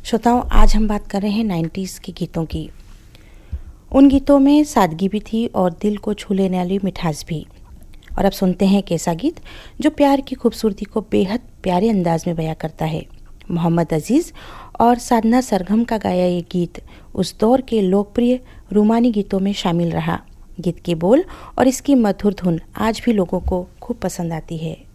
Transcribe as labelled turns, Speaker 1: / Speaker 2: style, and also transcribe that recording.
Speaker 1: श्रोताओं, आज हम बात कर रहे हैं 90s के गीतों की। उन गीतों में सादगी भी थी और दिल को छू लेने वाली मिठास भी। और अब सुनते हैं एक ऐसा गीत जो प्यार की खूबसूरती को बेहद प्यारे अंदाज में बयां करता है। मोहम्मद अजीज़ और साधना सरगम का गाया ये गीत उस दौर के लोकप्रिय रूमानी गीतों में शामिल रहा। गीत के बोल और इसकी मधुर धुन आज भी लोगों को खूब पसंद आती है।